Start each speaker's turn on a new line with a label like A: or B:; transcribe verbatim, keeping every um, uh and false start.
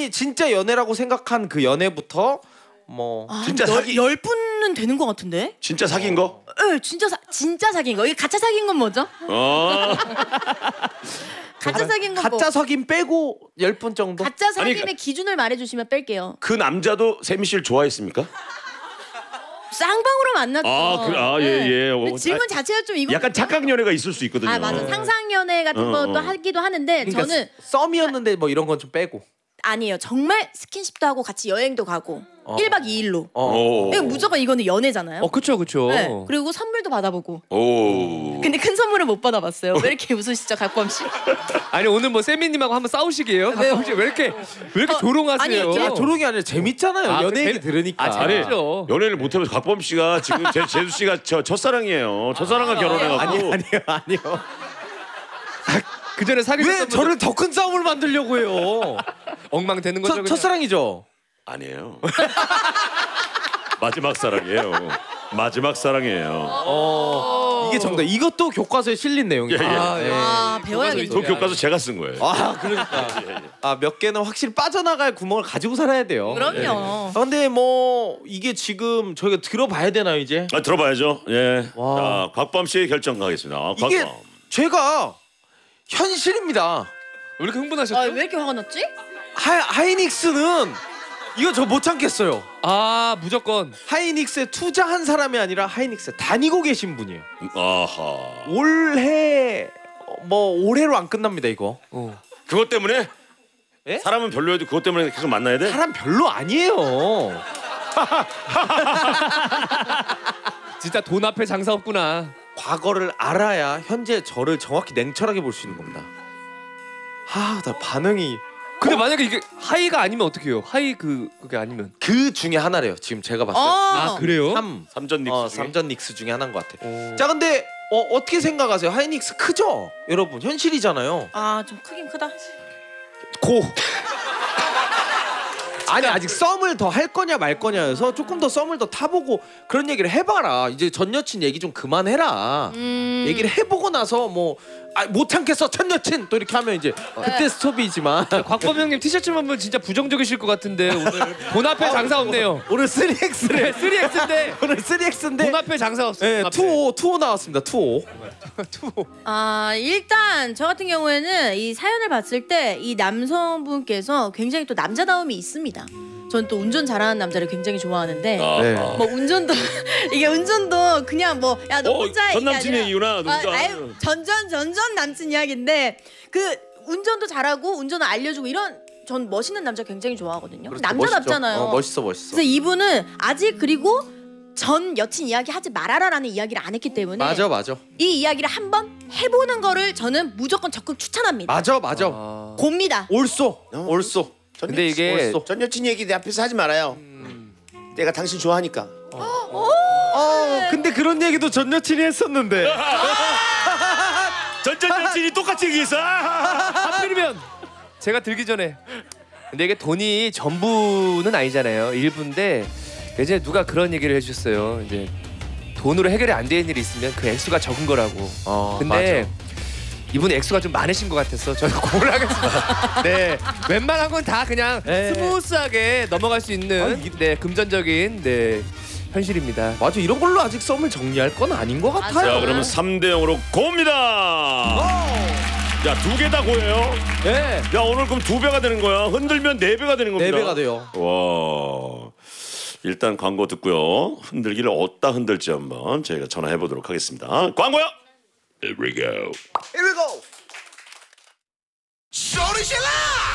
A: 본인이 진짜 연애라고 생각한 그 연애부터 뭐
B: 아,
C: 진짜
B: 열,
C: 사기-
B: 열 분은 되는 것 같은데?
C: 진짜 사귄 거?
B: 네, 진짜 사, 진짜 사귄 거. 이게 가짜 사귄 건 뭐죠?
C: 어.
B: 가짜 사귄 건
A: 가짜
B: 뭐?
A: 석인 빼고 열 분 정도?
B: 가짜 사귐의
C: 아니,
B: 기준을 말해주시면 뺄게요.
C: 그 남자도 세미 씨를 좋아했습니까?
B: 쌍방으로 만났죠.
C: 아, 그, 아, 예, 예.
B: 근데
C: 어,
B: 질문 자체가 좀 이거.
C: 약간 착각 연애가 있을 수 있거든요.
B: 아 맞아, 상상 연애 같은
C: 어,
B: 것도
C: 어.
B: 하기도 하는데
A: 그러니까
B: 저는
A: 썸이었는데 뭐 이런 건 좀 빼고.
B: 아니에요. 정말 스킨십도 하고 같이 여행도 가고
A: 어.
B: 일 박 이 일로.
A: 어.
C: 오.
B: 이거 무조건 이거는 연애잖아요.
D: 어 그쵸 그쵸.
B: 네. 그리고 선물도 받아보고.
C: 오.
B: 근데 큰 선물을 못 받아봤어요. 왜 이렇게 웃으시죠, 각범 씨?
D: 아니 오늘 뭐 세미님하고 한번 싸우시게요?
B: 왜요?
D: 혹시 왜 이렇게 왜 이렇게
B: 어,
D: 조롱하세요?
B: 아니,
A: 야,
B: 제가
A: 조롱이 아니라 재밌잖아요.
D: 아,
A: 연애
D: 그
A: 얘기
D: 재-
A: 들으니까.
D: 아,
C: 아니,
D: 재밌죠.
C: 연애를 못해서 곽범 씨가 지금 제, 제수 씨가 저 첫사랑이에요. 첫사랑과 결혼해갖고.
A: 아니 아니요 아니요.
D: 그 전에 사귀었던
A: 왜 저를 더 큰 싸움을 만들려고 해요?
D: 엉망되는 거죠?
A: 첫,
D: 그냥?
A: 첫사랑이죠.
C: 아니에요. 마지막 사랑이에요. 마지막 사랑이에요.
A: 어 이게 정답. 이것도 교과서에 실린 내용이에요.
C: 예, 예.
D: 아, 예.
B: 아, 배워야겠죠.
C: 그 교과서 제가 쓴 거예요.
A: 아 그러니까 아 몇 개는 확실히 빠져나갈 구멍을 가지고 살아야 돼요.
B: 그럼요.
A: 아, 근데 뭐 이게 지금 저희가 들어봐야 되나요 이제?
C: 아, 들어봐야죠. 예.
A: 와.
C: 자, 곽범 씨의 결정 가겠습니다. 곽범.
A: 이게 제가 현실입니다.
D: 왜 이렇게 흥분하셨죠?
B: 아, 왜 이렇게 화가 났지?
A: 하, 하이닉스는 이거 저 못 참겠어요.
D: 아 무조건.
A: 하이닉스에 투자한 사람이 아니라 하이닉스에 다니고 계신 분이에요.
C: 아하.
A: 올해 뭐 올해로 안 끝납니다 이거.
D: 어.
C: 그것 때문에
A: 예?
C: 사람은 별로여도 그것 때문에 계속 만나야 돼?
A: 사람 별로 아니에요.
D: 진짜 돈 앞에 장사 없구나.
A: 과거를 알아야 현재 저를 정확히 냉철하게 볼 수 있는 겁니다. 하, 나 반응이
D: 근데 만약에 이게 하이가 아니면 어떻게 해요? 하이 그 그게 아니면.
A: 그 중에 하나래요. 지금 제가 봤을 때.
B: 어.
D: 아 그래요?
A: 삼,
C: 삼전 닉스
A: 어,
C: 중에?
A: 삼전 닉스 중에 하나인 것 같아.
D: 오.
A: 자, 근데 어, 어떻게 생각하세요? 하이닉스 크죠? 여러분 현실이잖아요.
B: 아, 좀 크긴 크다.
A: 고. 아니 아직 썸을 더 할 거냐 말 거냐여서 조금 더 썸을 더 타보고 그런 얘기를 해봐라. 이제 전 여친 얘기 좀 그만해라.
B: 음.
A: 얘기를 해보고 나서 뭐 아, 못 참겠어 전 여친 또 이렇게 하면 이제 그때 스톱이지만
D: 곽범 형님 티셔츠만 보면 진짜 부정적이실 것 같은데 오늘 돈 앞에 장사 없네요.
A: 오늘 쓰리 엑스를
D: 쓰리 엑스인데
A: 오늘 쓰리 엑스인데
D: 돈 앞에 장사 없어.
A: 네,
D: 돈 앞에.
A: 투오 투오 나왔습니다. 투오.
B: 아, 일단 저 같은 경우에는 이 사연을 봤을 때 이 남성분께서 굉장히 또 남자다움이 있습니다. 전 또 운전 잘하는 남자를 굉장히 좋아하는데
C: 아,
A: 네.
C: 아.
B: 뭐 운전도 이게 운전도 그냥 뭐 야 너
C: 어,
B: 혼자
C: 전
B: 이게
C: 남친의
B: 아니라-
C: 이유나
B: 아,
C: 누가
B: 아유, 전전 전전 남친 이야기인데 그 운전도 잘하고 운전을 알려주고 이런 전 멋있는 남자 굉장히 좋아하거든요.
A: 그렇죠.
B: 남자답잖아요.
A: 멋있죠. 어, 멋있어 멋있어.
B: 그래서 이분은 아직 그리고 전 여친 이야기 하지 말아라라는 이야기를 안 했기 때문에
A: 맞아 맞아
B: 이 이야기를 한번 해보는 거를 저는 무조건 적극 추천합니다.
A: 맞아 맞아.
D: 아.
B: 곱니다.
A: 옳소 옳소.
E: 전
D: 근데
E: 여친-
D: 이게
A: 옳소.
E: 전 여친 얘기 내 앞에서 하지 말아요. 내가 당신 좋아하니까.
A: 어 근데 그런 얘기도 전 여친이 했었는데.
C: 전전 여친이 똑같이 얘기했어.
D: 하필이면 제가 들기 전에. 근데 이게 돈이 전부는 아니잖아요. 일부인데 예전에 누가 그런 얘기를 해주셨어요. 이제 돈으로 해결이 안 되는 일이 있으면 그 액수가 적은 거라고.
A: 어,
D: 근데
A: 맞아.
D: 이분 액수가 좀 많으신 것 같아서 저는 공을 하겠습니다. 네, 웬만한 건 다 그냥
A: 네.
D: 스무스하게 넘어갈 수 있는
A: 아, 이-
D: 네 금전적인 네 현실입니다.
A: 맞아 이런 걸로 아직 썸을 정리할 건 아닌 것 같아요.
C: 자, 그러면 삼 대 영으로 고입니다. 야, 두 개 다 고예요.
A: 네.
C: 야, 오늘 그럼 두 배가 되는 거야. 흔들면 네 배가 되는 겁니다.
A: 네 배가 돼요.
C: 와. 일단 광고 듣고요. 흔들기를 어디다 흔들지 한번 저희가 전화해 보도록 하겠습니다. 광고요. Here we go.
A: Here we go.
F: 소리 질러!